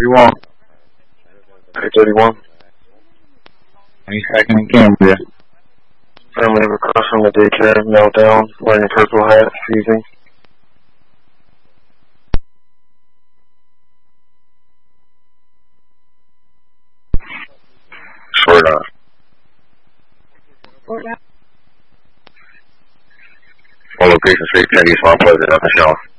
31. 831. Any second in Cambria. Affirmative across from the daycare, knelt down, wearing a purple hat, seizing. Short on. All location 610 East Mount Pleasant, nothing shown.